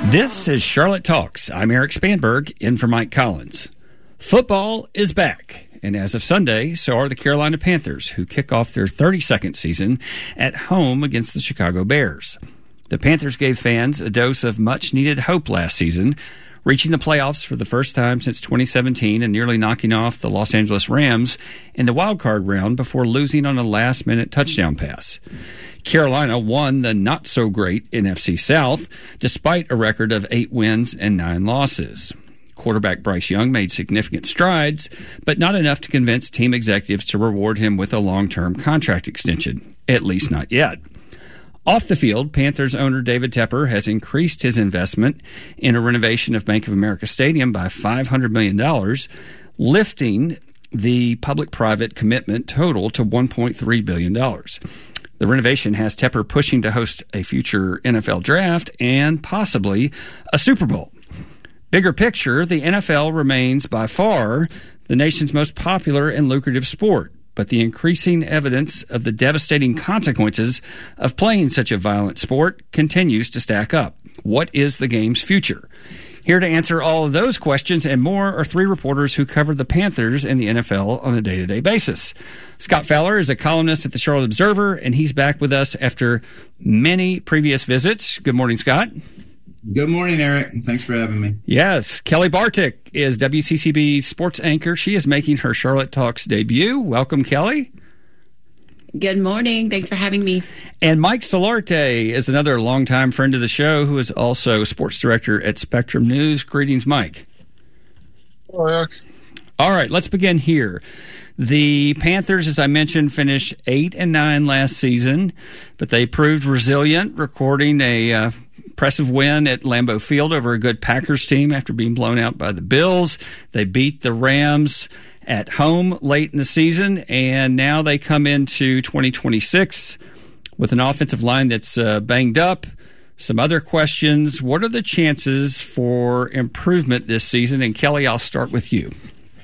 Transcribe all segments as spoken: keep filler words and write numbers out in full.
This is Charlotte Talks. I'm Eric Spanberg, in for Mike Collins. Football is back, and as of Sunday, so are the Carolina Panthers, who kick off their thirty-second season at home against the Chicago Bears. The Panthers gave fans a dose of much-needed hope last season, reaching the playoffs for the first time since twenty seventeen and nearly knocking off the Los Angeles Rams in the wild-card round before losing on a last-minute touchdown pass. Carolina won the not-so-great N F C South, despite a record of eight wins and nine losses. Quarterback Bryce Young made significant strides, but not enough to convince team executives to reward him with a long-term contract extension, at least not yet. Off the field, Panthers owner David Tepper has increased his investment in a renovation of Bank of America Stadium by five hundred million dollars, lifting the public-private commitment total to one point three billion dollars. The renovation has Tepper pushing to host a future N F L draft and possibly a Super Bowl. Bigger picture, the N F L remains by far the nation's most popular and lucrative sport, but the increasing evidence of the devastating consequences of playing such a violent sport continues to stack up. What is the game's future? Here to answer all of those questions and more are three reporters who cover the Panthers and the N F L on a day-to-day basis. Scott Fowler is a columnist at the Charlotte Observer, and he's back with us after many previous visits. Good morning, Scott. Good morning, Eric. Thanks for having me. Yes. Kelly Bartik is W C C B's sports anchor. She is making her Charlotte Talks debut. Welcome, Kelly. Good morning. Thanks for having me. And Mike Solarte is another longtime friend of the show who is also sports director at Spectrum News. Greetings, Mike. Hello, Eric. All right, let's begin here. The Panthers, as I mentioned, finished eight and nine last season, but they proved resilient, recording a uh, impressive win at Lambeau Field over a good Packers team after being blown out by the Bills. They beat the Rams at home late in the season, and now they come into twenty twenty-six with an offensive line that's uh, banged up. Some other questions. What are the chances for improvement this season? And Kelly, I'll start with you.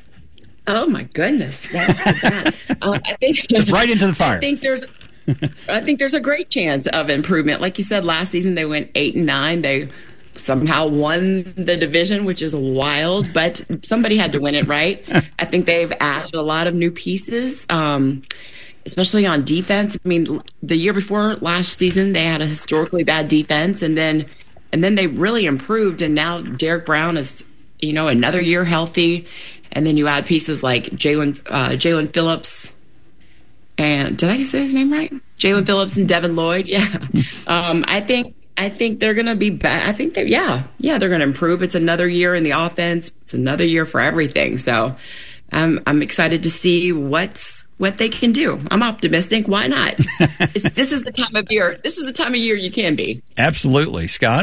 Oh my goodness! That, uh, I think right into the fire. I think there's, I think there's a great chance of improvement. Like you said, last season they went eight and nine. They somehow won the division, which is wild, but somebody had to win it, right? I think they've added a lot of new pieces, um, especially on defense. I mean, the year before last season, they had a historically bad defense, and then and then they really improved, and now Derek Brown is, you know, another year healthy, and then you add pieces like Jalen uh, Jalen Phillips, and did I say his name right? Jalen Phillips and Devin Lloyd, yeah. um, I think. I think they're going to be back. I think they're, yeah, yeah, they're going to improve. It's another year in the offense. It's another year for everything. So um, I'm excited to see what's, what they can do. I'm optimistic. Why not? This is the time of year. This is the time of year you can be. Absolutely. Scott?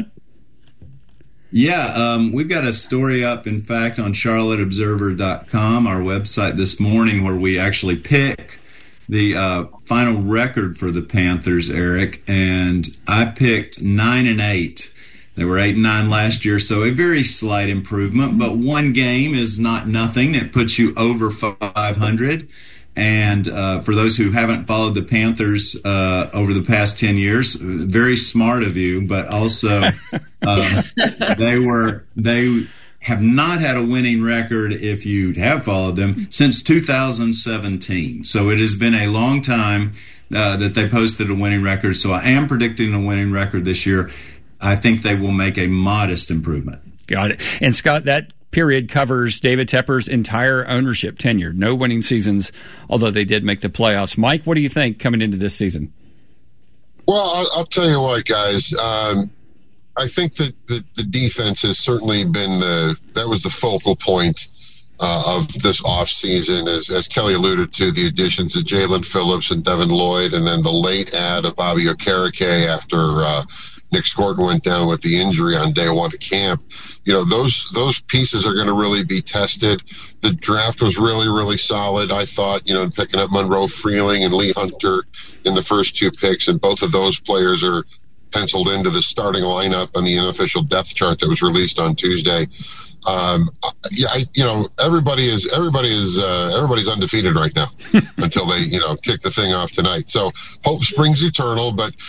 Yeah, um, we've got a story up, in fact, on charlotte observer dot com, our website this morning, where we actually pick the uh, final record for the Panthers, Eric, and I picked nine and eight. They were eight and nine last year, so a very slight improvement. But one game is not nothing. It puts you over five hundred. And uh, for those who haven't followed the Panthers uh, over the past ten years, very smart of you. But also, uh, they were they. have not had a winning record, if you have followed them, since two thousand seventeen. So it has been a long time uh, that they posted a winning record. So I am predicting a winning record this year. I think they will make a modest improvement. Got it. And Scott, that period covers David Tepper's entire ownership tenure. No winning seasons, although they did make the playoffs. Mike, what do you think coming into this season? Well, I'll, I'll tell you what, guys. Um, I think that the, the defense has certainly been the that was the focal point uh, of this offseason, as, as Kelly alluded to, the additions of Jalen Phillips and Devin Lloyd, and then the late add of Bobby Okereke after uh, Nick Scorton went down with the injury on day one of camp. You know, those those pieces are going to really be tested. The draft was really, really solid, I thought, you know, picking up Monroe Freeling and Lee Hunter in the first two picks, and both of those players are penciled into the starting lineup on the unofficial depth chart that was released on Tuesday. Um, yeah, I, you know, everybody is everybody is uh, everybody's undefeated right now until they, you know, kick the thing off tonight. So hope springs eternal, but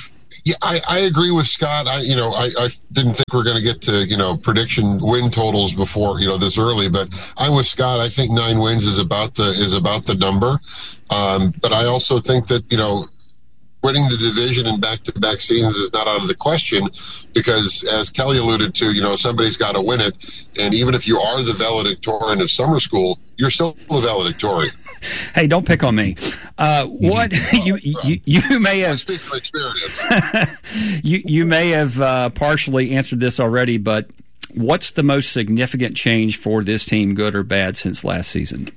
Yeah, I, I agree with Scott. I, you know, I, I didn't think we are going to get to, you know, prediction win totals before, you know, this early, but I'm with Scott. I think nine wins is about the, is about the number. Um, but I also think that, you know, winning the division in back-to-back seasons is not out of the question because, as Kelly alluded to, you know, somebody's got to win it. And even if you are the valedictorian of summer school, you're still the valedictorian. Hey, don't pick on me. Uh, what you, you you may have I speak from experience. you you may have uh, partially answered this already, but what's the most significant change for this team, good or bad, since last season?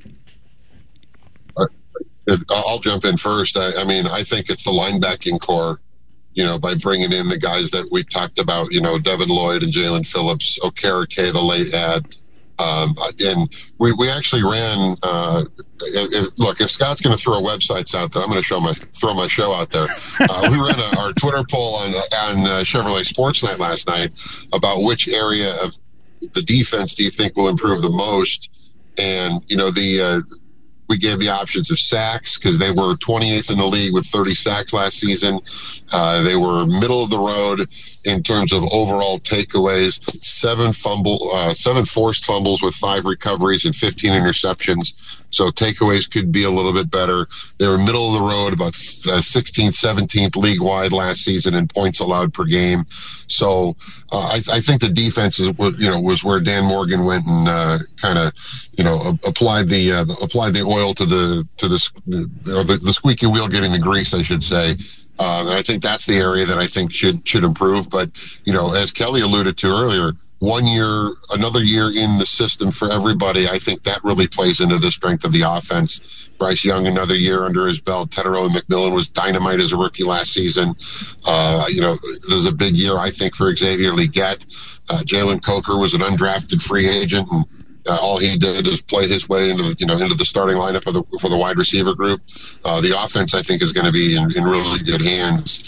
I'll jump in first. I, I mean, I think it's the linebacking core, you know, by bringing in the guys that we talked about, you know, Devin Lloyd and Jalen Phillips, Okereke, the late ad. Um, and we, we actually ran, uh, if, look, if Scott's going to throw websites out there, I'm going to show my, throw my show out there. Uh, we ran a, our Twitter poll on, on uh, Chevrolet Sports Night last night about which area of the defense do you think will improve the most? And, you know, the, uh, we gave the options of sacks because they were twenty-eighth in the league with thirty sacks last season. Uh, they were middle of the road in terms of overall takeaways, seven fumble, uh, seven forced fumbles with five recoveries and fifteen interceptions. So takeaways could be a little bit better. They were middle of the road, about uh, sixteenth, seventeenth league wide last season in points allowed per game. So uh, I, I think the defense is, you know, was where Dan Morgan went and uh, kind of, you know, applied the uh, applied the oil to the to the or the, the squeaky wheel getting the grease, I should say. Uh, and I think that's the area that I think should should improve. But, you know, as Kelly alluded to earlier, one year, another year in the system for everybody, I think that really plays into the strength of the offense. Bryce Young, another year under his belt. Tetairoa McMillan was dynamite as a rookie last season. Uh, you know, there's a big year, I think, for Xavier Legette. Uh, Jalen Coker was an undrafted free agent, and Uh, all he did is play his way into the, you know, into the starting lineup for the, for the wide receiver group. Uh, the offense, I think, is going to be in, in really good hands.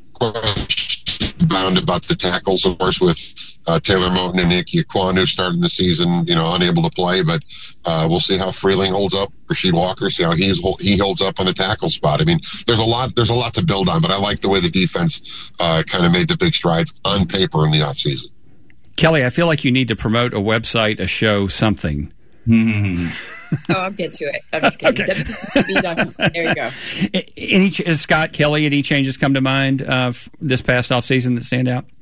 Bound about the tackles, of course, with uh, Taylor Moton and Nick Ekwonu starting the season, you know, unable to play. But uh, we'll see how Freeling holds up. Rasheed Walker, see how he's he holds up on the tackle spot. I mean, there's a lot there's a lot to build on, but I like the way the defense uh, kind of made the big strides on paper in the offseason. Kelly, I feel like you need to promote a website, a show, something. Oh, I'll get to it. I'm just kidding. Okay. There you go. Any, Scott, Kelly, any changes come to mind uh, f- this past offseason that stand out?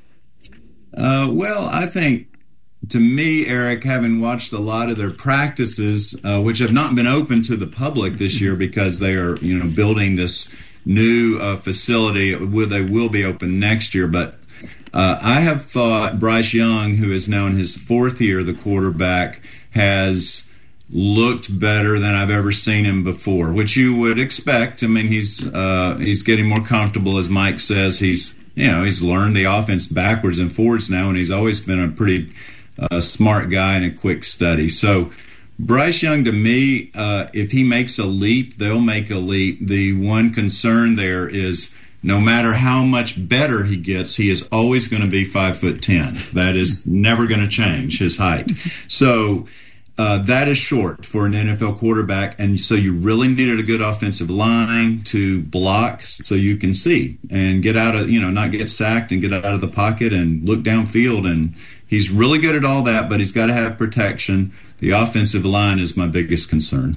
Uh, well, I think, to me, Eric, having watched a lot of their practices, uh, which have not been open to the public this year because they are, you know, building this new uh, facility. They will be open next year, but Uh, I have thought Bryce Young, who is now in his fourth year, the quarterback, has looked better than I've ever seen him before, which you would expect. I mean, he's uh, he's getting more comfortable, as Mike says. He's you know he's learned the offense backwards and forwards now, and he's always been a pretty uh, smart guy and a quick study. So Bryce Young, to me, uh, if he makes a leap, they'll make a leap. The one concern there is, no matter how much better he gets, he is always going to be five foot ten. That is never going to change his height. So uh, that is short for an N F L quarterback, and so you really needed a good offensive line to block so you can see and get out of, you know, not get sacked and get out of the pocket and look downfield. And he's really good at all that, but he's got to have protection. The offensive line is my biggest concern.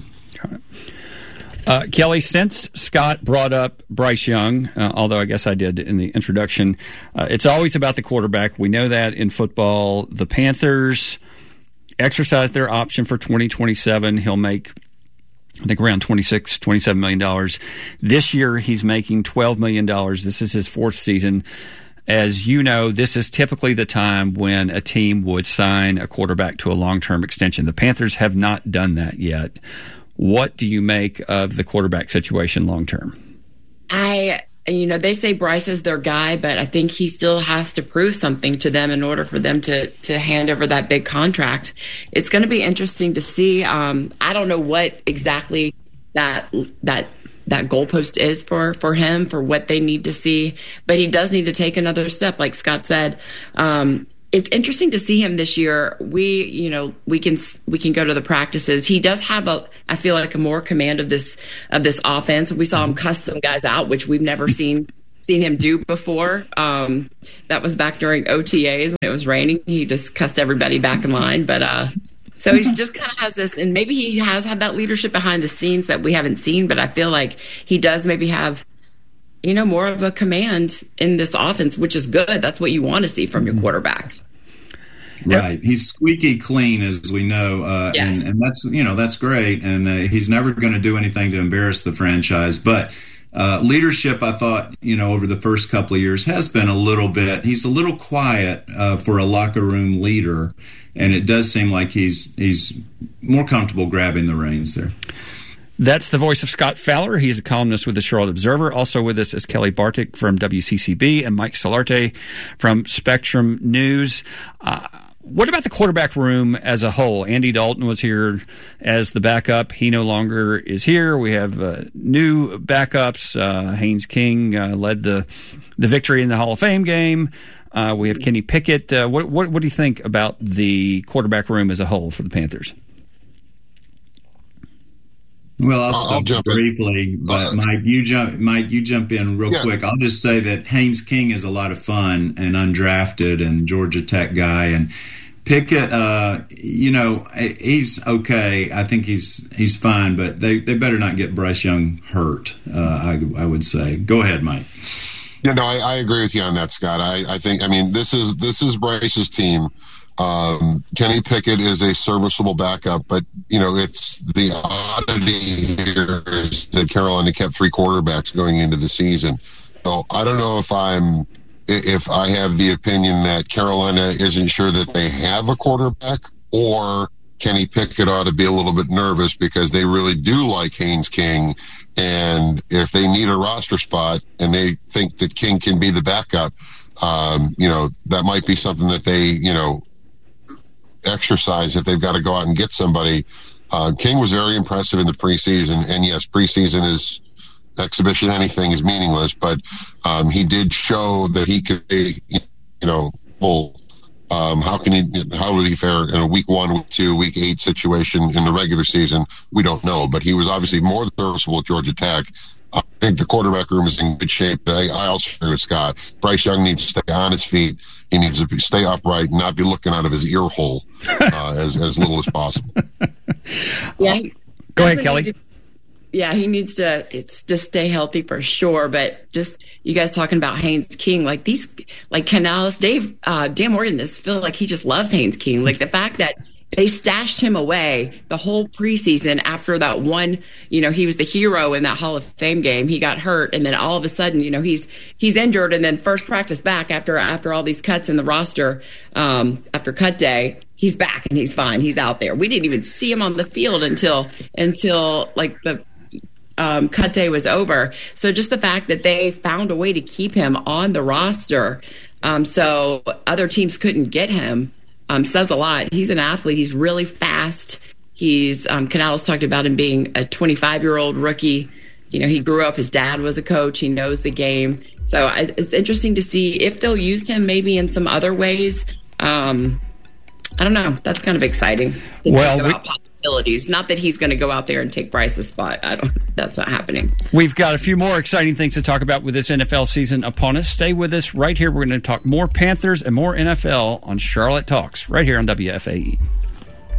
Uh, Kelly, since Scott brought up Bryce Young, uh, although I guess I did in the introduction, uh, it's always about the quarterback. We know that in football. The Panthers exercised their option for twenty twenty-seven. He'll make, I think, around twenty-six, twenty-seven million dollars. This year, he's making twelve million dollars. This is his fourth season. As you know, this is typically the time when a team would sign a quarterback to a long-term extension. The Panthers have not done that yet. What do you make of the quarterback situation long-term? I, you know, they say Bryce is their guy, but I think he still has to prove something to them in order for them to to hand over that big contract. It's going to be interesting to see. Um, I don't know what exactly that that that goalpost is for for him, for what they need to see, but he does need to take another step, like Scott said. Um, It's interesting to see him this year. We, you know, we can we can go to the practices. He does have a, I feel like, a more command of this of this offense. We saw him cuss some guys out, which we've never seen seen him do before. Um, that was back during O T As when it was raining. He just cussed everybody back in line. But uh, so he just kind of has this, and maybe he has had that leadership behind the scenes that we haven't seen. But I feel like he does maybe have, you know, more of a command in this offense, which is good. That's what you want to see from your quarterback. Right. He's squeaky clean, as we know. Uh, yes. and, and that's, you know, that's great. And uh, he's never going to do anything to embarrass the franchise. But uh, leadership, I thought, you know, over the first couple of years has been a little bit, he's a little quiet uh, for a locker room leader. And it does seem like he's he's more comfortable grabbing the reins there. That's the voice of Scott Fowler. He's a columnist with the Charlotte Observer. Also with us is Kelly Bartik from W C C B and Mike Solarte from Spectrum News. Uh, what about the quarterback room as a whole? Andy Dalton was here as the backup. He no longer is here. We have uh, new backups. Uh, Haynes King uh, led the the victory in the Hall of Fame game. Uh, we have Kenny Pickett. Uh, what, what what do you think about the quarterback room as a whole for the Panthers? Well, I'll start I'll briefly, in. but Mike, you jump. Mike, you jump in real yeah. quick. I'll just say that Haynes King is a lot of fun and undrafted and Georgia Tech guy, and Pickett. Uh, you know, he's okay. I think he's he's fine, but they, they better not get Bryce Young hurt. Uh, I I would say. Go ahead, Mike. Yeah, no, I, I agree with you on that, Scott. I, I think. I mean, this is this is Bryce's team. Um, Kenny Pickett is a serviceable backup, but, you know, it's the oddity here is that Carolina kept three quarterbacks going into the season. So I don't know if I'm, if I have the opinion that Carolina isn't sure that they have a quarterback, or Kenny Pickett ought to be a little bit nervous because they really do like Haynes King. And if they need a roster spot and they think that King can be the backup, um, you know, that might be something that they, you know, exercise if they've got to go out and get somebody. Uh, King was very impressive in the preseason, and yes, preseason is exhibition. Anything is meaningless, but um, he did show that he could be, you know, full. Um, how can he? How would he fare in a week one, week two, week eight situation in the regular season? We don't know, but he was obviously more serviceable at Georgia Tech. I think the quarterback room is in good shape. I, I also agree with Scott. Bryce Young needs to stay on his feet. He needs to be, stay upright and not be looking out of his ear hole uh, as, as little as possible. Yeah. Go ahead, Kelly. To, yeah, he needs to it's to stay healthy for sure. But just you guys talking about Haynes King, like these, like Canales, Dave, uh, Dan Morgan, this feel like he just loves Haynes King. Like the fact that they stashed him away the whole preseason after that one, you know, he was the hero in that Hall of Fame game. He got hurt, and then all of a sudden, you know, he's he's injured, and then first practice back after after all these cuts in the roster, um, after cut day, he's back and he's fine. He's out there. We didn't even see him on the field until until like the um, cut day was over. So just the fact that they found a way to keep him on the roster, um, so other teams couldn't get him. Um, says a lot. He's an athlete. He's really fast. He's um, Canales talked about him being a twenty-five-year-old rookie. You know, he grew up. His dad was a coach. He knows the game. So I, it's interesting to see if they'll use him maybe in some other ways. Um, I don't know. That's kind of exciting. To well, think about we- possibilities. Not that he's going to go out there and take Bryce's spot. I don't. That's not happening. We've got a few more exciting things to talk about with this N F L season upon us. Stay with us right here. We're going to talk more Panthers and more N F L on Charlotte Talks right here on W F A E.